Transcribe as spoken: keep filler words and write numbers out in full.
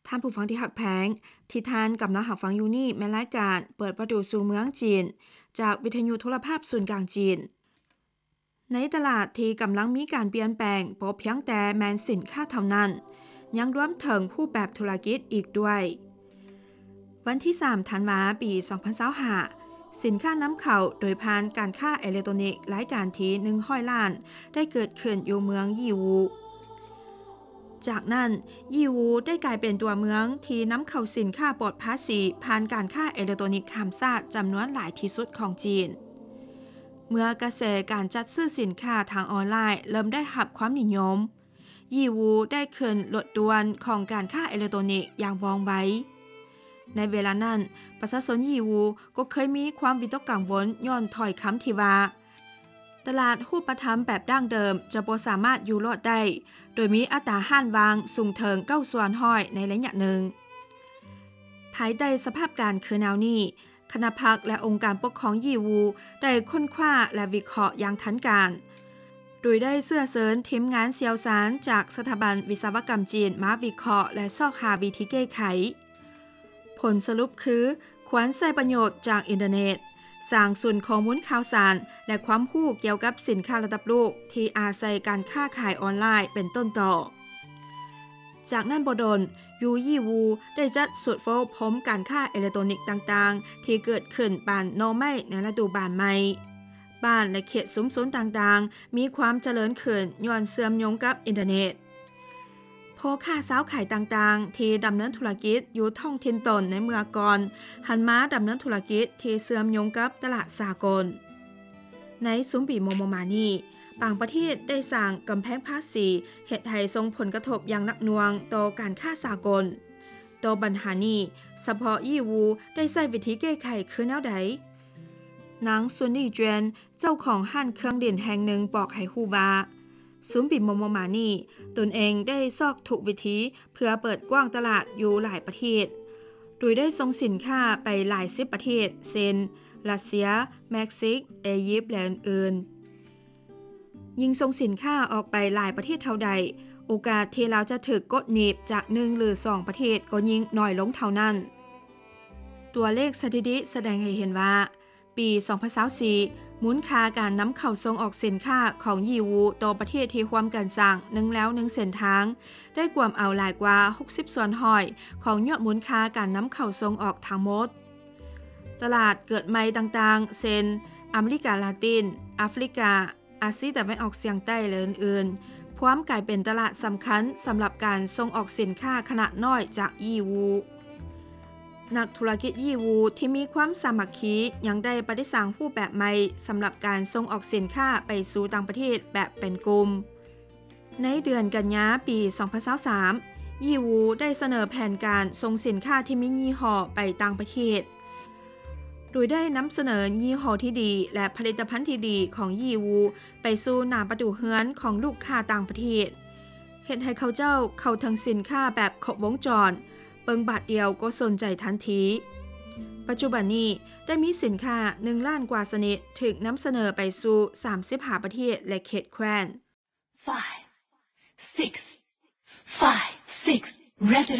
ท่านผู้ฟังที่หักแพงที่ท่านกำลังหักฟังอยู่นี่แม่นรายการเปิดประตูสู่เมืองจีนจากวิทยุโทรภาพศูนย์กลางจีนในตลาดที่กำลังมีการเปลี่ยนแปลงบ่เพียงแต่แมนสินค้าเท่านั้นยังรวมถึงผู้แบบธุรกิจอีกด้วยวันที่สามธันวาคมปีสองพันยี่สิบห้าสินค้านำเข้าโดยผ่านการค้าอิเล็กทรอนิกส์รายการที่หนึ่งร้อยล้านได้เกิดขึ้นอยู่เมืองยีวูจากนั้นยีวูได้กลายเป็นตัวเมืองที่นำเข้าสินค้าปลอดภาษีผ่านการค้าอิเล็กทรอนิกส์ข้ามชาติจำนวนหลายที่สุดของจีนเมื่อกระแสการจัดซื้อสินค้าทางออนไลน์เริ่มได้รับความนิยมยีวูได้ขึ้นลดด่วนของการค้าอิเล็กทรอนิกส์อย่างว่องไวในเวลานั้นประชาชนยีวูก็เคยมีความวิตกกังวลย้อนถ้อยคำที่ว่าตลาดรูปธรรมแบบดั้งเดิมจะบ่สามารถอยู่รอดได้โดยมีอัตราห้านวางสูงถึงเก้าส่วนห้อยในระยะหนึ่งภายใต้สภาพการคือแนวนี้คณะพรรคและองค์การปกครองยีวูได้ค้นคว้าและวิเคราะห์อย่างทันการโดยได้เสื้อเสริญทีมงานเชี่ยวชาญจากสถาบันวิศวกรรมจีนมาวิเคราะห์และซอกหาวิธีแก้ไขผลสรุปคือควรใช้ประโยชน์จากอินเทอร์เน็ตสร้างศูนย์ข้อมูลข่าวสารและความรู้เกี่ยวกับสินค้าระดับโลกที่อาศัยการค้าขายออนไลน์เป็นต้นต่อจากนั้นบ่ดนยูยี่วูได้จัดสุดโฟพร้อมการค้าอิเล็กทรอนิกส์ต่างๆที่เกิดขึ้นบ้านนอไม่ในฤดูบานใหม่บ้านและเขตสุมสนต่างๆมีความเจริญขึ้นย้อนเชื่อมโยงกับอินเทอร์เน็ตพ่อค้าสาวขายต่างๆที่ดำเนินธุรกิจอยู่ท้องถิ่นตนในเมืองก่อนหันมาดำเนินธุรกิจที่เชื่อมโยงกับตลาดสากลในสุมปีโมโมมานีบางประเทศได้สร้างกำแพงภาษีเฮ็ดให้ส่งผลกระทบอย่างหนักหน่วงต่อการค้าสากลต่อปัญหานี้เฉพาะยี่วูได้ใช้วิธีแก้ไขคือแนวใดนางซุนลี่เจวนเจ้าของห้านเครื่องดื่มแห่งหนึ่งบอกให้ฮู้ว่าสุมปีโมโมมานี่ตนเองได้ซอกทุกวิธีเพื่อเปิดกว้างตลาดอยู่หลายประเทศโดยได้ส่งสินค้าไปหลายสิบประเทศเช่นรัสเซียเม็กซิกอียิปต์และอื่นๆยิ่งส่งสินค้าออกไปหลายประเทศเท่าใดโอกาสที่เราจะถูกกดหนีบจากหนึ่งหรือสองประเทศก็ยิ่งน้อยลงเท่านั้นตัวเลขสถิติแสดงให้เห็นว่าปีสองพันยี่สิบสี่มูลค่าการนำเข้าส่งออกสินค้าของยีวูต่อประเทศที่ร่วมกันสร้างหนึ่งแล้วหนึ่งเส้นทางได้กวมเอาหลายกว่าหกสิบส่วนห้อยของยอดมูลค่าการนำเข้าส่งออกทั้งหมดตลาดเกิดใหม่ต่างๆเช่นอเมริกาลาตินแอฟริกาอาเซียตะวันออกเฉียงใต้และอื่นๆพร้อมกลายเป็นตลาดสำคัญสำหรับการส่งออกสินค้าขนาดน้อยจากยีวูนักธุรกิจยีวูที่มีความสามัคคียังได้ปฏิสร้างรูปแบบใหม่สำหรับการส่งออกสินค้าไปสู่ต่างประเทศแบบเป็นกลุ่มในเดือนกันยายนปีสองพันยี่สิบสามยีวูได้เสนอแผนการส่งสินค้าที่มียี่ห้อไปต่างประเทศโดยได้นำเสนอยี่ห้อที่ดีและผลิตภัณฑ์ที่ดีของยีวูไปสู่หน้าประตูเฮือนของลูกค้าต่างประเทศเฮ็ดให้เขาเจ้าเข้าถึงสินค้าแบบครบวงจรเบิ่งบาทเดียวก็สนใจทันทีปัจจุบันนี้ได้มีสินค้าหนึ่งล้านกว่าชนิดถูกนำเสนอไปสู่สามสิบห้าประเทศและเขตแคว้น five six five six